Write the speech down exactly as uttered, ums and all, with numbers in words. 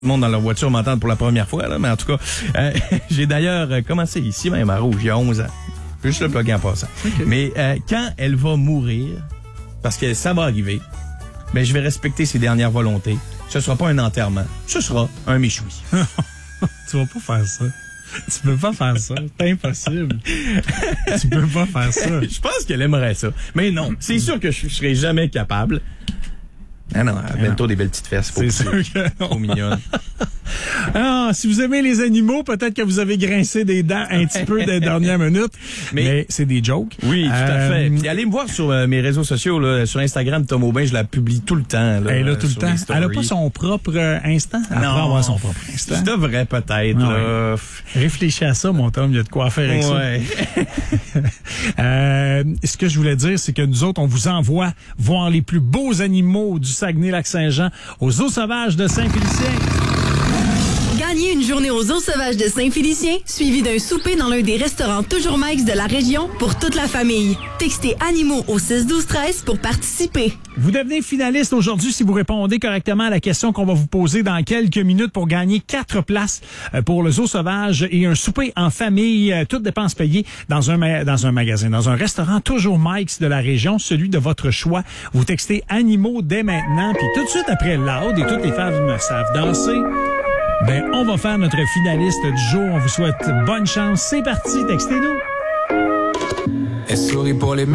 Le monde dans leur voiture m'entend pour la première fois, là, mais en tout cas, euh, j'ai d'ailleurs commencé ici même à Rouge, il y a onze ans. Juste le plugger en passant. Okay. Mais euh, quand elle va mourir, parce que ça va arriver, ben je vais respecter ses dernières volontés. Ce sera pas un enterrement, ce sera un méchoui. Tu vas pas faire ça. Tu peux pas faire ça. C'est impossible. Tu peux pas faire ça. Je pense qu'elle aimerait ça. Mais non, c'est sûr que je serai jamais capable. Ah non, bientôt des belles petites fesses. C'est sûr que non. Trop mignonne. Ah, si vous aimez les animaux, peut-être que vous avez grincé des dents un petit peu des dernières minutes. Mais, mais c'est des jokes. Oui, tout euh, à fait. Puis allez me voir sur euh, mes réseaux sociaux, là, sur Instagram, Tom Aubin, je la publie tout le temps. Là, elle a tout le temps. Elle a pas son propre euh, instant. Elle non, pourrait avoir son propre instant. Je devrais peut-être. Ah, là. Ouais. Réfléchis à ça, mon Tom. Il y a de quoi faire avec ouais. ça. euh, ce que je voulais dire, c'est que nous autres, on vous envoie voir les plus beaux animaux du Saguenay-Lac-Saint-Jean aux Eaux sauvages de Saint-Félicien. Gagnez une journée aux Eaux sauvages de Saint-Félicien, suivi d'un souper dans l'un des restaurants Toujours Mike's de la région pour toute la famille. Textez animaux au six douze treize pour participer. Vous devenez finaliste aujourd'hui si vous répondez correctement à la question qu'on va vous poser dans quelques minutes pour gagner quatre places pour le Zoo sauvage et un souper en famille, toutes dépenses payées dans un ma- dans un magasin, dans un restaurant Toujours Mike's de la région, celui de votre choix. Vous textez animaux dès maintenant, puis tout de suite après Loud et toutes les femmes savent danser. Ben, on va faire notre finaliste du jour. On vous souhaite bonne chance. C'est parti, textez-nous. Elle sourit pour les